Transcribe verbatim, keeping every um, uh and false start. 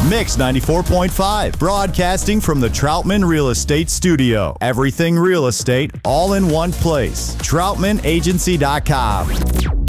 Mix ninety-four point five, broadcasting from the Troutman Real Estate Studio. Everything real estate, all in one place. troutman agency dot com.